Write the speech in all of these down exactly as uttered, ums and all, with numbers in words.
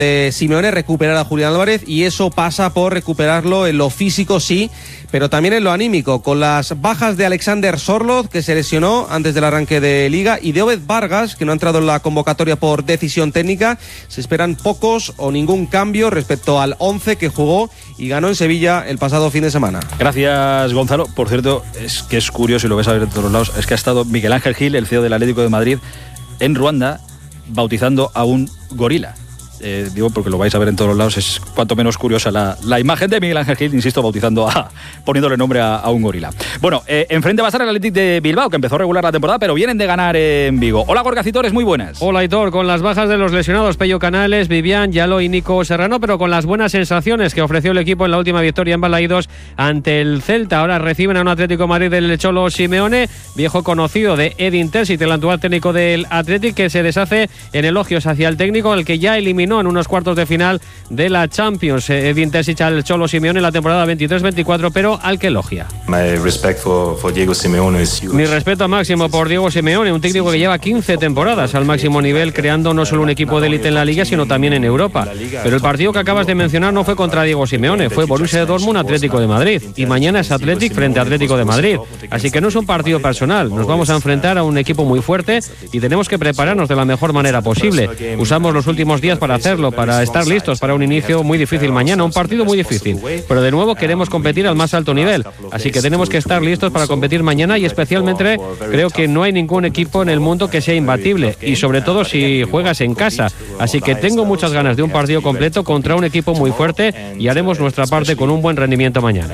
de Simeone, recuperar a Julián Álvarez, y eso pasa por recuperarlo en lo físico, sí, pero también en lo anímico, con las bajas de Alexander Sorloth, que se lesionó antes del arranque de Liga, y de Obed Vargas, que no ha entrado en la convocatoria por decisión técnica. Se esperan pocos o ningún cambio respecto al once que jugó y ganó en Sevilla el pasado fin de semana. Gracias, Gonzalo. Por cierto, es que es curioso y lo ves a ver de todos lados, es que ha estado Miguel Ángel Gil, el C E O del Atlético de Madrid, en Ruanda, bautizando a un gorila. Eh, digo porque lo vais a ver en todos los lados, es cuanto menos curiosa la, la imagen de Miguel Ángel Gil, insisto, bautizando a, poniéndole nombre a, a un gorila. Bueno, eh, enfrente va a estar el Athletic de Bilbao, que empezó a regular la temporada, pero vienen de ganar en Vigo. Hola, Gorka Citores, muy buenas. Hola, Hitor, con las bajas de los lesionados Pello Canales, Vivian, Yalo y Nico Serrano, pero con las buenas sensaciones que ofreció el equipo en la última victoria en Balaídos ante el Celta. Ahora reciben a un Atlético de Madrid del Cholo Simeone, viejo conocido de Edin Terzic, el actual técnico del Athletic, que se deshace en elogios hacia el técnico, al que ya eliminó en unos cuartos de final de la Champions. Edin Terzic al Cholo Simeone en la temporada veintitrés veinticuatro, pero al que elogia. My respect for, for Diego Simeone is huge. Mi respeto máximo por Diego Simeone, un técnico que lleva quince temporadas al máximo nivel, creando no solo un equipo de élite en la Liga, sino también en Europa. Pero el partido que acabas de mencionar no fue contra Diego Simeone, fue Borussia Dortmund Atlético de Madrid, y mañana es Athletic frente a Atlético de Madrid. Así que no es un partido personal, nos vamos a enfrentar a un equipo muy fuerte y tenemos que prepararnos de la mejor manera posible. Usamos los últimos días para hacerlo, para estar listos para un inicio muy difícil mañana, un partido muy difícil, pero de nuevo queremos competir al más alto nivel, así que tenemos que estar listos para competir mañana, y especialmente creo que no hay ningún equipo en el mundo que sea imbatible, y sobre todo si juegas en casa, así que tengo muchas ganas de un partido completo contra un equipo muy fuerte, y haremos nuestra parte con un buen rendimiento mañana.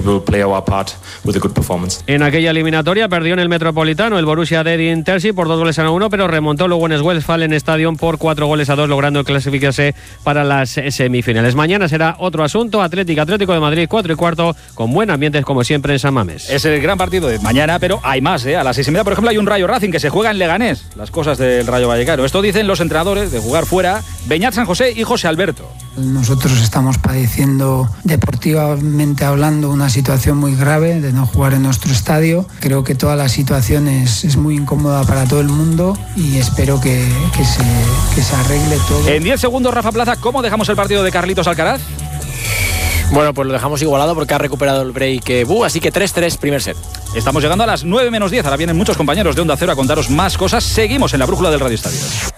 En aquella eliminatoria perdió en el Metropolitano el Borussia de Edin Terzic por dos goles a uno, pero remontó luego en el Westfalen Stadium por cuatro goles a dos, logrando clasificarse para las semifinales. Mañana será otro asunto, Atlético, Atlético de Madrid, cuatro y cuarto, con buen ambiente como siempre en San Mamés. Es el gran partido de mañana, pero hay más, ¿eh? A las seis y media, por ejemplo, hay un Rayo Racing que se juega en Leganés. Las cosas del Rayo Vallecano. Esto dicen los entrenadores de jugar fuera, Beñat San José y José Alberto. Nosotros estamos padeciendo, deportivamente hablando, una situación muy grave de no jugar en nuestro estadio. Creo que toda la situación es, es muy incómoda para todo el mundo, y espero que, que, se, que se arregle todo. En diez segundos, Rafa Plaza, ¿cómo dejamos el partido de Carlitos Alcaraz? Bueno, pues lo dejamos igualado porque ha recuperado el break eh, Bu, así que tres tres primer set. Estamos llegando a las nueve menos diez, ahora vienen muchos compañeros de Onda Cero a contaros más cosas. Seguimos en la brújula del Radio Estadio.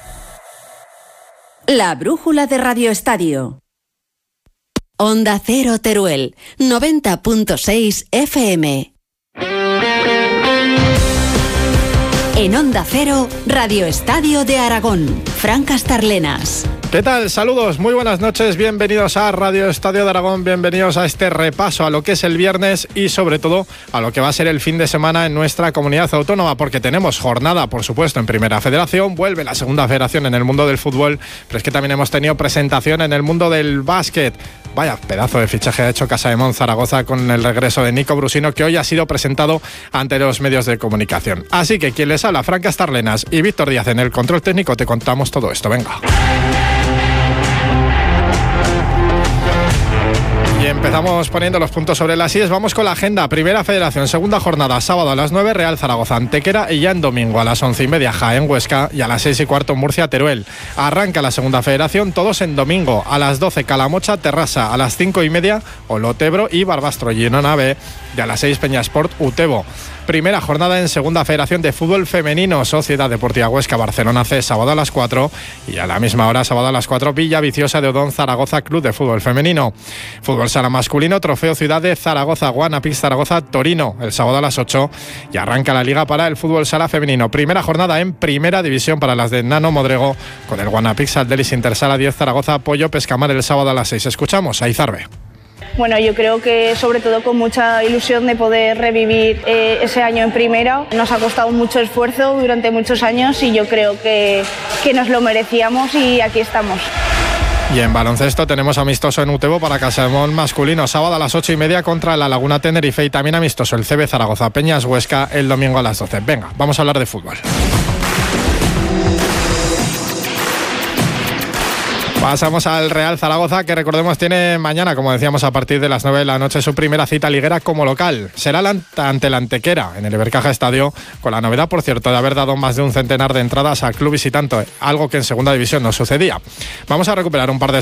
La brújula de Radio Estadio. Onda Cero Teruel, noventa punto seis F M. En Onda Cero, Radio Estadio de Aragón, Fran Castarlenas. ¿Qué tal? Saludos, muy buenas noches, bienvenidos a Radio Estadio de Aragón, bienvenidos a este repaso a lo que es el viernes y sobre todo a lo que va a ser el fin de semana en nuestra comunidad autónoma, porque tenemos jornada, por supuesto, en Primera Federación, vuelve la Segunda Federación en el mundo del fútbol, pero es que también hemos tenido presentación en el mundo del básquet. Vaya pedazo de fichaje ha hecho Casa de Mon Zaragoza con el regreso de Nico Brusino, que hoy ha sido presentado ante los medios de comunicación. Así que quien les habla, Fran Castarlenas y Víctor Díaz en el control técnico, te contamos todo esto, venga. Y empezamos poniendo los puntos sobre las íes. Vamos con la agenda. Primera Federación, segunda jornada, sábado a las nueve, Real Zaragoza Antequera, y ya en domingo a las once y media, Jaén Huesca, y a las seis y cuarto, Murcia Teruel. Arranca la segunda Federación, todos en domingo. A las doce, Calamocha Terrassa, a las cinco y media, Olotebro y Barbastro, Girona B, y a las seis, Peñasport Utebo. Primera jornada en Segunda Federación de Fútbol Femenino, Sociedad Deportiva Huesca Barcelona C, sábado a las cuatro, y a la misma hora, sábado a las cuatro, Villa Viciosa de Odón Zaragoza Club de Fútbol Femenino. Fútbol Sala Masculino, Trofeo Ciudad de Zaragoza Guanapix Zaragoza Torino, el sábado a las ocho, y arranca la Liga para el Fútbol Sala Femenino. Primera jornada en Primera División para las de Nano Modrego, con el Guanapix Aldelis Intersala diez Zaragoza Pollo Pescamar el sábado a las seis. Escuchamos a Izarbe. Bueno, yo creo que sobre todo con mucha ilusión de poder revivir eh, ese año en primera. Nos ha costado mucho esfuerzo durante muchos años y yo creo que, que nos lo merecíamos y aquí estamos. Y en baloncesto tenemos amistoso en Utebo para Casa de Mon masculino, sábado a las ocho y media contra la Laguna Tenerife, y también amistoso el C B Zaragoza Peñas Huesca el domingo a las doce. Venga, vamos a hablar de fútbol. Pasamos al Real Zaragoza, que recordemos tiene mañana, como decíamos, a partir de las nueve de la noche su primera cita liguera como local. Será ante la Antequera, en el Ibercaja Estadio, con la novedad, por cierto, de haber dado más de un centenar de entradas al club visitante, algo que en segunda división no sucedía. Vamos a recuperar un par de